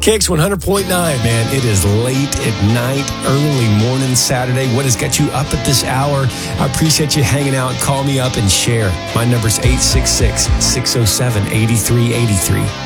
Kicks 100.9, man. It is late at night, early morning Saturday. What has got you up at this hour? I appreciate you hanging out. Call me up and share. My number's 866-607-8383.